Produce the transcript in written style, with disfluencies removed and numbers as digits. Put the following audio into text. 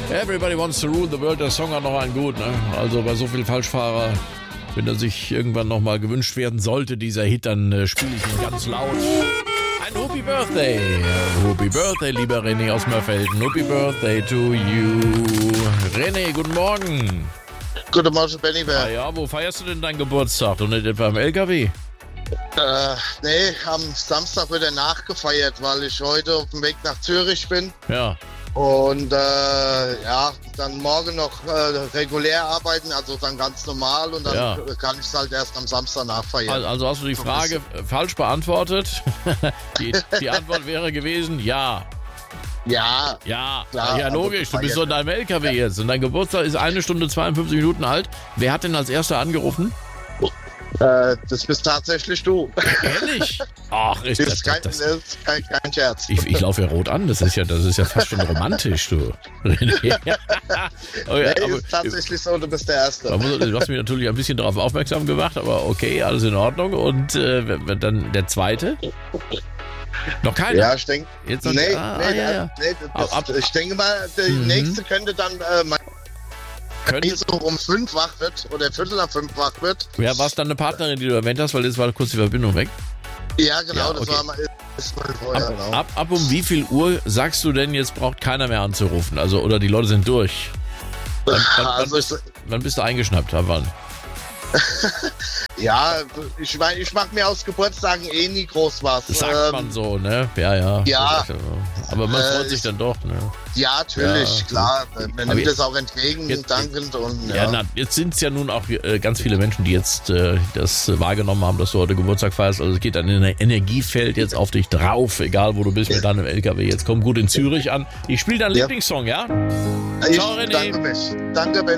Everybody Wants to Rule the World, der Song hat noch einen gut, ne? Also bei so viel Falschfahrer, wenn er sich irgendwann nochmal gewünscht werden sollte, dieser Hit, dann spiele ich ihn ganz laut. Ein Happy Birthday. Happy Birthday, lieber René aus Mörfelden. Happy Birthday to you. René, guten Morgen. Guten Morgen, Benny. Ja, wo feierst du denn deinen Geburtstag? Und nicht etwa am LKW? Nee, am Samstag wird er nachgefeiert, weil ich heute auf dem Weg nach Zürich bin. Ja. Und dann morgen noch regulär arbeiten, also dann ganz normal. Und dann kann ich es halt erst am Samstag nachfeiern. Also hast du die Frage falsch beantwortet? Die Antwort wäre gewesen, ja. Ja. Ja, klar, ja logisch, du bist so in deinem LKW jetzt. Und dein Geburtstag ist 1 Stunde 52 Minuten alt. Wer hat denn als erster angerufen? Das bist tatsächlich du. Ehrlich? Ach, das ist kein Scherz. Ich laufe ja rot an, das ist ja fast schon romantisch, du. Ist tatsächlich so, du bist der Erste. Du hast mich natürlich ein bisschen darauf aufmerksam gemacht, aber okay, alles in Ordnung. Und dann der Zweite? Noch keiner? Ja, ich denke. Ich denke mal, der nächste könnte dann so um 5 wach wird oder Viertel nach 5 wach wird. Ja, war es dann eine Partnerin, die du erwähnt hast, weil jetzt war kurz die Verbindung weg? Ja, genau, ja, okay. Das war mal vorher. Genau. Ab um wie viel Uhr sagst du denn, jetzt braucht keiner mehr anzurufen? Also, oder die Leute sind durch? Wann bist du eingeschnappt? Ab wann? Ja, ich mache mir aus Geburtstagen nie groß was. Das sagt man so, ne? Ja. Ja. Aber man freut sich dann doch, ne? Ja, natürlich, klar. Man nimmt es auch entgegen, dankend. Jetzt sind es ja nun auch ganz viele Menschen, die jetzt das wahrgenommen haben, dass du heute Geburtstag feierst. Also es geht ein Energiefeld jetzt auf dich drauf, egal wo du bist mit deinem LKW. Jetzt komm gut in Zürich an. Ich spiele deinen Lieblingssong, ja? Ciao, René. Danke, Ben.